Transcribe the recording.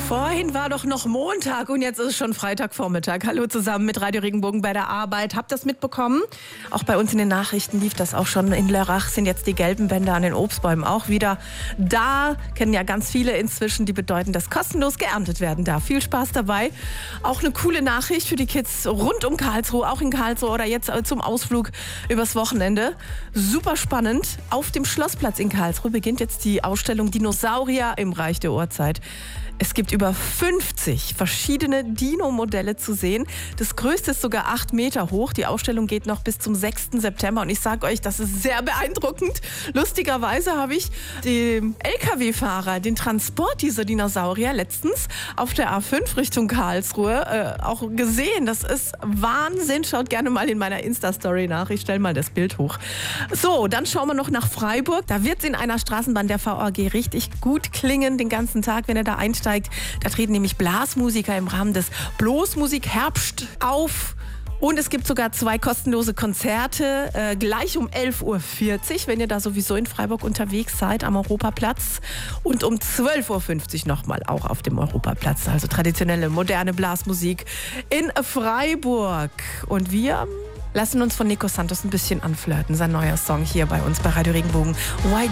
Vorhin war doch noch Montag und jetzt ist es schon Freitagvormittag. Hallo zusammen mit Radio Regenbogen bei der Arbeit. Habt ihr das mitbekommen? Auch bei uns in den Nachrichten lief das auch schon. In Lörrach sind jetzt die gelben Bänder an den Obstbäumen auch wieder da. Kennen ja ganz viele inzwischen, die bedeuten, dass kostenlos geerntet werden darf. Viel Spaß dabei. Auch eine coole Nachricht für die Kids rund um Karlsruhe, auch in Karlsruhe oder jetzt zum Ausflug übers Wochenende. Super spannend. Auf dem Schlossplatz in Karlsruhe beginnt jetzt die Ausstellung Dinosaurier im Reich der Urzeit. Es gibt über 50 verschiedene Dino-Modelle zu sehen. Das größte ist sogar 8 Meter hoch. Die Ausstellung geht noch bis zum 6. September. Und ich sage euch, das ist sehr beeindruckend. Lustigerweise habe ich den LKW-Fahrer, den Transport dieser Dinosaurier letztens auf der A5 Richtung Karlsruhe auch gesehen. Das ist Wahnsinn. Schaut gerne mal in meiner Insta-Story nach. Ich stelle mal das Bild hoch. So, dann schauen wir noch nach Freiburg. Da wird es in einer Straßenbahn der VAG richtig gut klingen den ganzen Tag, wenn ihr da einsteigt. Da treten nämlich Blasmusiker im Rahmen des Blasmusik-Herbst auf. Und es gibt sogar 2 kostenlose Konzerte, gleich um 11.40 Uhr, wenn ihr da sowieso in Freiburg unterwegs seid, am Europaplatz. Und um 12.50 Uhr nochmal auch auf dem Europaplatz. Also traditionelle, moderne Blasmusik in Freiburg. Und wir lassen uns von Nico Santos ein bisschen anflirten. Sein neuer Song hier bei uns bei Radio Regenbogen. Why